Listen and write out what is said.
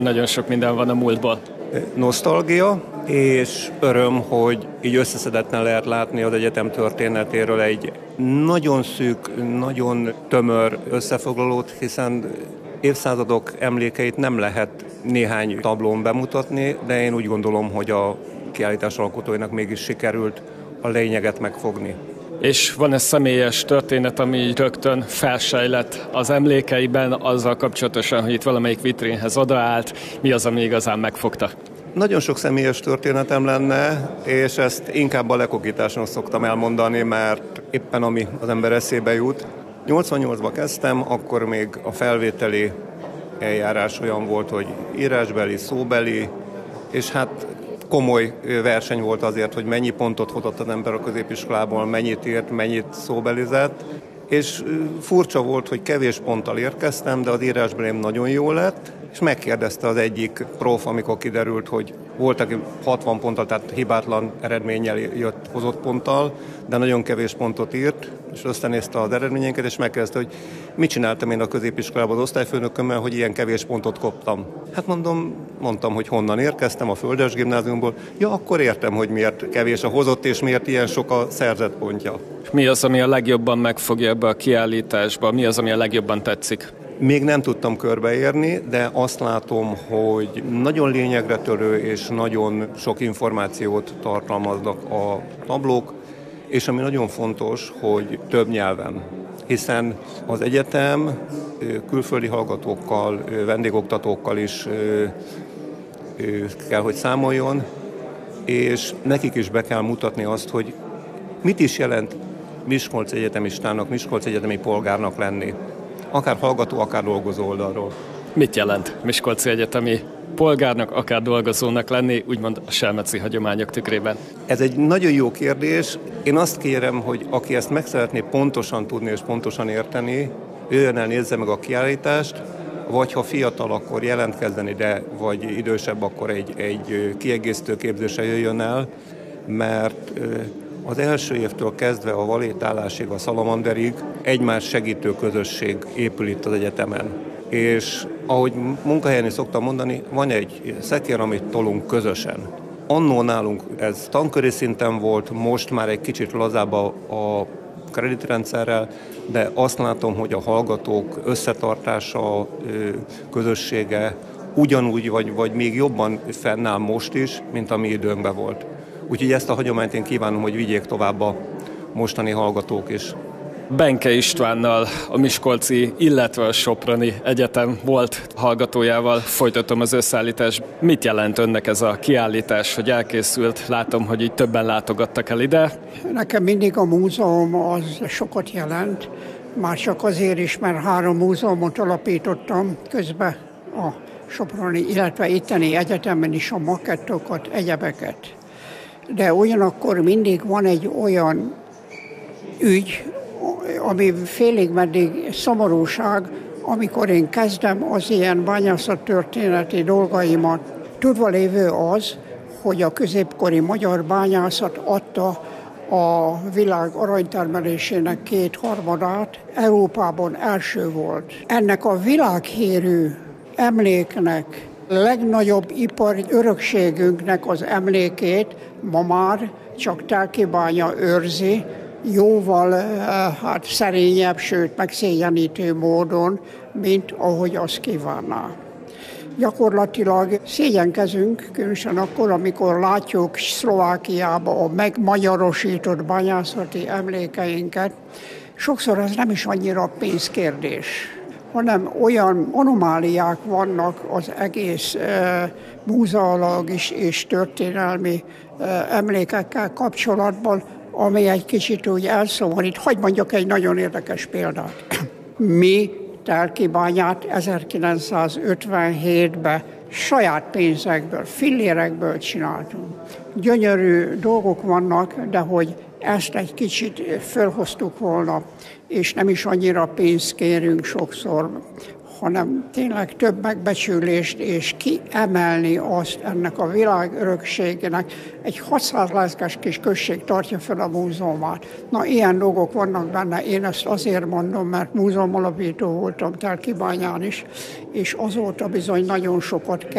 Nagyon sok minden van a múltból. Nosztalgia és öröm, hogy így összeszedetten lehet látni az egyetem történetéről egy nagyon szűk, nagyon tömör összefoglalót, hiszen évszázadok emlékeit nem lehet néhány tablón bemutatni, de én úgy gondolom, hogy a kiállítás alkotóinak mégis sikerült a lényeget megfogni. És van ez személyes történet, ami rögtön felsejlett az emlékeiben, azzal kapcsolatosan, hogy itt valamelyik vitrínhez odaállt, mi az, ami igazán megfogta? Nagyon sok személyes történetem lenne, és ezt inkább a lekokításnak szoktam elmondani, mert éppen ami az ember eszébe jut. 88-ban kezdtem, akkor még a felvételi eljárás olyan volt, hogy írásbeli, szóbeli, és hát komoly verseny volt azért, hogy mennyi pontot hozott az ember a középiskolából, mennyit írt, mennyit szóbelizett, és furcsa volt, hogy kevés ponttal érkeztem, de az írásbelém nagyon jó lett, és megkérdezte az egyik prof, amikor kiderült, hogy volt, aki 60 ponttal, tehát hibátlan eredménnyel hozott ponttal, de nagyon kevés pontot írt, és összenézte az eredményeinket, és megkérdezte, hogy mit csináltam én a középiskolában az osztályfőnökömmel, hogy ilyen kevés pontot kaptam. Hát mondtam, hogy honnan érkeztem, a Földes Gimnáziumból. Ja, akkor értem, hogy miért kevés a hozott, és miért ilyen sok a szerzett pontja. Mi az, ami a legjobban megfogja ebbe a kiállításba? Mi az, ami a legjobban tetszik? Még nem tudtam körbeérni, de azt látom, hogy nagyon lényegre törő és nagyon sok információt tartalmaznak a tablók, és ami nagyon fontos, hogy több nyelven. Hiszen az egyetem külföldi hallgatókkal, vendégoktatókkal is kell, hogy számoljon, és nekik is be kell mutatni azt, hogy mit is jelent Miskolc egyetemistának, Miskolc egyetemi polgárnak lenni. Akár hallgató, akár dolgozó oldalról. Mit jelent miskolci egyetemi polgárnak, akár dolgozónak lenni, úgymond a selmeci hagyományok tükrében? Ez egy nagyon jó kérdés. Én azt kérem, hogy aki ezt meg szeretné pontosan tudni és pontosan érteni, jöjjön el, nézze meg a kiállítást, vagy ha fiatal, akkor jelentkezzen ide, vagy idősebb, akkor egy kiegészítő képzésre jöjjön el, mert az első évtől kezdve a valétálásig, a szalamanderig egymás segítő közösség épül itt az egyetemen. És ahogy munkahelyen is szoktam mondani, van egy szekér, amit tolunk közösen. Annó nálunk ez tanköri szinten volt, most már egy kicsit lazább a kreditrendszerrel, de azt látom, hogy a hallgatók összetartása, közössége ugyanúgy, vagy még jobban fennáll most is, mint a mi időnkben volt. Úgyhogy ezt a hagyományt én kívánom, hogy vigyék tovább a mostani hallgatók is. Benke Istvánnal, a Miskolci, illetve a Soproni Egyetem volt hallgatójával folytatom az összeállítást. Mit jelent önnek ez a kiállítás, hogy elkészült? Látom, hogy így többen látogattak el ide. Nekem mindig a múzeum az sokat jelent. Már csak azért is, mert 3 múzeumot alapítottam, közben a Soproni, illetve itteni egyetemen is a makettokat, egyebeket. De ugyanakkor mindig van egy olyan ügy, ami félig meddig szomorúság, amikor én kezdem az ilyen bányászattörténeti dolgaimat. Tudva lévő az, hogy a középkori magyar bányászat adta a világ aranytermelésének 2/3, Európában első volt. Ennek a világhírű emléknek, legnagyobb ipari örökségünknek az emlékét ma már csak Telkibánya őrzi, jóval szerényebb, sőt megszégyenítő módon, mint ahogy azt kívánná. Gyakorlatilag szégyenkezünk, különösen akkor, amikor látjuk Szlovákiába a megmagyarosított bányászati emlékeinket. Sokszor ez nem is annyira pénzkérdés, hanem olyan anomáliák vannak az egész múzeológ és történelmi emlékekkel kapcsolatban, ami egy kicsit úgy elszomorít. Hadd mondjak egy nagyon érdekes példát. Mi Telkibányát 1957-ben saját pénzekből, fillérekből csináltunk. Gyönyörű dolgok vannak, de hogy ezt egy kicsit fölhoztuk volna, és nem is annyira pénzt kérünk sokszor, hanem tényleg több megbecsülést és kiemelni azt ennek a világörökségnek. Egy 600 lázgás kis község tartja fel a múzeumát. Na, ilyen dolgok vannak benne. Én ezt azért mondom, mert múzeumalapító voltam Telkibányán is, és azóta bizony nagyon sokat